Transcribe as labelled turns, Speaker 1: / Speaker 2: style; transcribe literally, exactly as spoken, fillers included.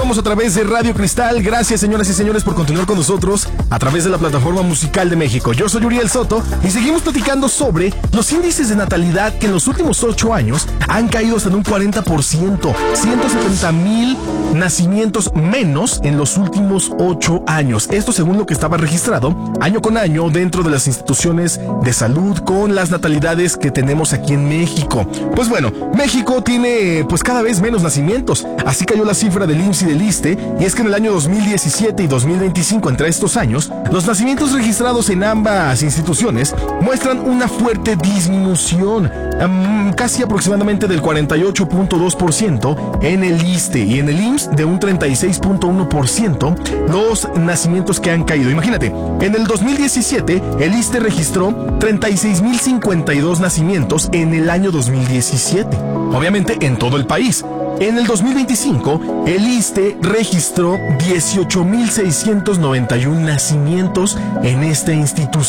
Speaker 1: continuamos a través de Radio Cristal. Gracias, señoras y señores, por continuar con nosotros a través de la plataforma musical de México. Yo soy Uriel Soto y seguimos platicando sobre los índices de natalidad que en los últimos ocho años han caído hasta en un cuarenta por ciento. ciento setenta mil nacimientos menos en los últimos ocho años. Esto según lo que estaba registrado año con año dentro de las instituciones de salud con las natalidades que tenemos aquí en México. Pues bueno, México tiene pues cada vez menos nacimientos. Así cayó la cifra del I M S S y del ISSSTE, y es que en el año dos mil diecisiete y dos mil veinticinco, entre estos años, los nacimientos registrados en ambas instituciones muestran una fuerte disminución, um, casi aproximadamente del cuarenta y ocho punto dos por ciento en el ISSSTE y en el I M S S de un treinta y seis punto uno por ciento los nacimientos que han caído. Imagínate, en el dos mil diecisiete el ISSSTE registró treinta y seis mil cincuenta y dos nacimientos en el año dos mil diecisiete, obviamente en todo el país. En el dos mil veinticinco, el ISSSTE registró dieciocho mil seiscientos noventa y uno nacimientos en esta institución.